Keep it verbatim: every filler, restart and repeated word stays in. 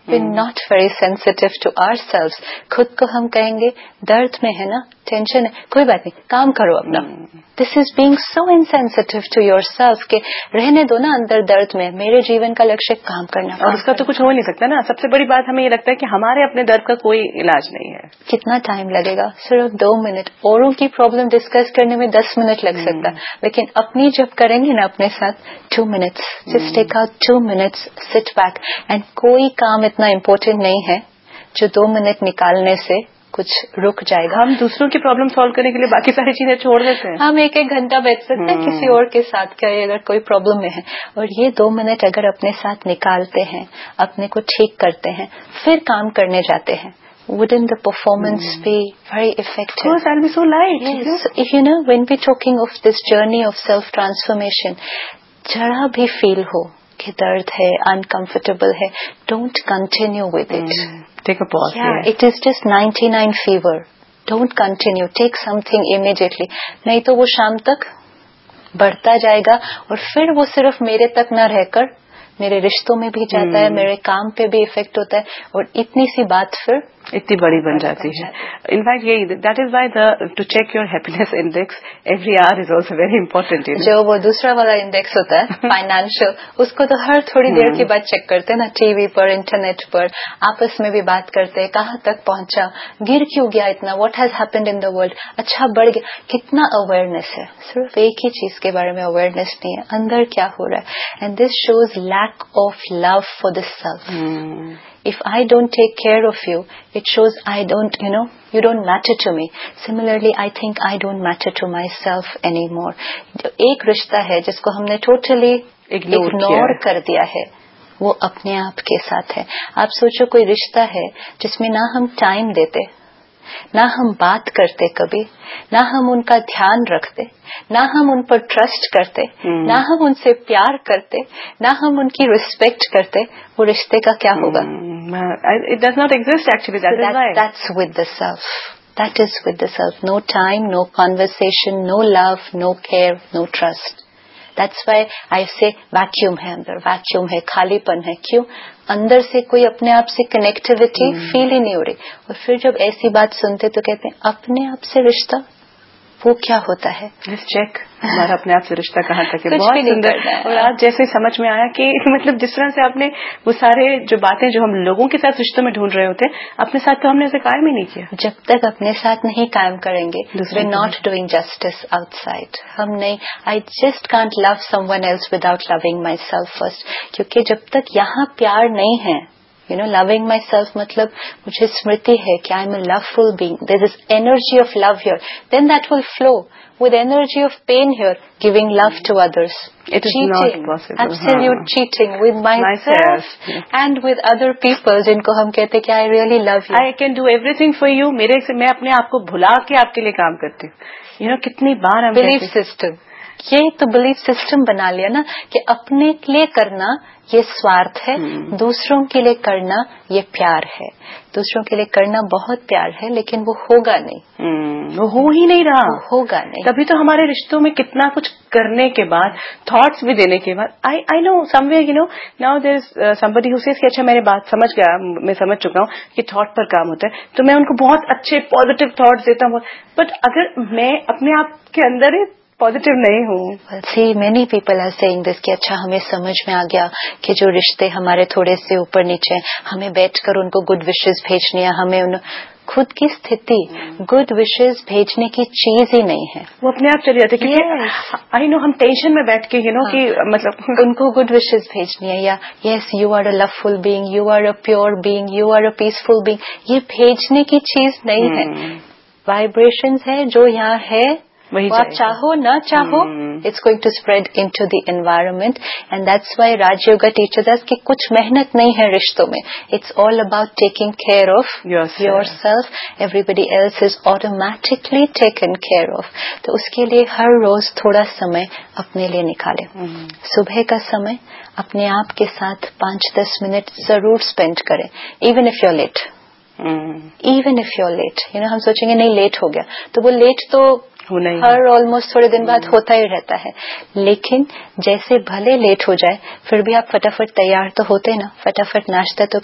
we're not very sensitive to ourselves. खुद को हम कहेंगे दर्द में है ना, टेंशन है, कोई बात नहीं, काम करो अपना. This is being so insensitive to yourself कि रहने दो ना अंदर दर्द में, मेरे जीवन का लक्ष्य काम करना. और उसका तो कुछ हो नहीं सकता ना. सबसे बड़ी बात हमें ये लगता है कि हमारे अपने दर्द का कोई इलाज नहीं है. कितना टाइम लगेगा? सिर्फ दो मिनट. औरों की प्रॉब्लम डिस्कस करने में दस मिनट लग सकता है, लेकिन अपनी जब करेंगे ना अपने साथ, two minutes. Just take out two minutes, sit back. And कोई काम इतना इम्पोर्टेंट नहीं है जो दो मिनट निकालने से कुछ रुक जाएगा. हम दूसरों की प्रॉब्लम सॉल्व करने के लिए बाकी सारी चीजें छोड़ देते हैं. हम एक एक घंटा बैठ सकते हैं किसी और के साथ, क्या अगर कोई प्रॉब्लम में है, और ये दो मिनट अगर अपने साथ निकालते हैं, अपने को ठीक करते हैं, फिर काम करने जाते हैं, wouldn't the performance mm. be very effective? Of course, I'll be so light. Yes. If you know, when we're talking of this journey of self-transformation, जरा भी feel हो कि दर्द है, uncomfortable है, don't continue with it. Mm. Take a pause. Yeah, yeah. it is just ninety-nine fever. Don't continue. Take something immediately. नहीं तो वो शाम तक बढ़ता जाएगा और फिर वो सिर्फ मेरे तक न रहकर मेरे रिश्तों में भी जाता है, मेरे काम पे भी इफेक्ट होता है, और इतनी सी बात फिर इतनी बड़ी बन जाती है. इनफैक्ट यही that is why the two check your happiness index every hour is also very important. जो वो दूसरा वाला इंडेक्स होता है फाइनेंशियल, उसको तो हर थोड़ी देर के बाद चेक करते हैं ना, टीवी पर, इंटरनेट पर, आपस में भी बात करते हैं, कहाँ तक पहुंचा, गिर क्यों गया इतना, what has happened in the world, अच्छा बढ़ गया, कितना अवेयरनेस है. सिर्फ एक ही चीज के बारे में अवेयरनेस नहीं है, अंदर क्या हो रहा है. And this shows lack of love for the self. If I don't take care of you, it shows I don't, you know, you don't matter to me. Similarly, I think I don't matter to myself anymore. एक रिश्ता है जिसको हमने totally ignore कर दिया है, वो अपने आप के साथ है. आप सोचो कोई रिश्ता है जिसमें ना हम टाइम देते, ना हम बात करते कभी, ना हम उनका ध्यान रखते, ना हम उन पर ट्रस्ट करते, hmm. ना हम उनसे प्यार करते, ना हम उनकी रिस्पेक्ट करते, वो रिश्ते का क्या होगा? It does not exist actually. That so is that, why. That's with the self. That is with the self. No time, no conversation, no love, no care, no trust. That's why I say vacuum है अंदर, vacuum है, खालीपन है. क्यों? अंदर से कोई अपने आप से कनेक्टिविटी फील ही नहीं हो रही. और फिर जब ऐसी बात सुनते तो कहते हैं अपने आप से रिश्ता, वो क्या होता है? चेक हमारा अपने आप से रिश्ता कहाँ तक है. बहुत सुंदर. और आज जैसे समझ में आया कि मतलब जिस तरह से आपने वो सारे जो बातें जो हम लोगों के साथ रिश्तों में ढूंढ रहे होते हैं, अपने साथ तो हमने उसे कायम ही नहीं किया. जब तक अपने साथ नहीं कायम करेंगे, we're not doing justice outside. हम नहीं, I just can't love someone else without loving myself first. क्योंकि जब तक यहाँ प्यार नहीं है, you know, loving myself मतलब मुझे स्मृति है कि I am a loveful being. There is energy of love here. Then that will flow with energy of pain here, giving love to others. It is cheating, not possible. Absolute हाँ. cheating with myself, myself. and with other people जिनको हम कहते हैं कि I really love you. I can do everything for you. मेरे से मैं अपने आप को भुला के आपके लिए काम करती हूँ. You know, कितनी बार हम belief system. ये तो बिलीफ सिस्टम बना लिया ना कि अपने के लिए करना ये स्वार्थ है, hmm. दूसरों के लिए करना ये प्यार है. दूसरों के लिए करना बहुत प्यार है, लेकिन वो होगा नहीं. hmm. वो हो ही नहीं रहा, होगा नहीं. तभी तो हमारे रिश्तों में कितना कुछ करने के बाद, थॉट्स भी देने के बाद, आई I know somewhere you know now there is somebody who says कि अच्छा मेरी बात समझ गया, मैं समझ चुका हूँ कि थॉट पर काम होता है, तो मैं उनको बहुत अच्छे पॉजिटिव थॉट्स देता हूँ. बट अगर मैं अपने आप के अंदर ही पॉजिटिव नहीं हूँ. See, many people are saying this कि अच्छा हमें समझ में आ गया कि जो रिश्ते हमारे थोड़े से ऊपर नीचे, हमें बैठकर उनको गुड विशेस भेजनी है. हमें उन खुद की स्थिति गुड विशेस भेजने की चीज ही नहीं है, वो अपने आप चली जाती है. क्योंकि आई नो हम टेंशन में बैठ के यू नो कि मतलब उनको गुड विशेस भेजनी है, या yes you are a loveful being, you are a pure being, you are a peaceful being, ये भेजने की चीज नहीं है. वाइब्रेशंस है जो यहाँ है, वो आप चाहो ना चाहो, it's going to spread into the environment. And that's why Rajyoga teachers अस कि कुछ मेहनत नहीं है रिश्तों में. It's all about taking care of yourself. Everybody else is automatically taken care of. तो उसके लिए हर रोज थोड़ा समय अपने लिए निकालें. सुबह का समय अपने आप के साथ पांच दस मिनट जरूर स्पेंड करें, even if your late. Even if your late, you know हम सोचेंगे नहीं लेट हो गया, तो वो लेट तो हर ऑलमोस्ट थोड़े दिन बाद होता ही रहता है. लेकिन जैसे भले लेट हो जाए, फिर भी आप फटाफट तैयार तो होते ना, फटाफट नाश्ता तो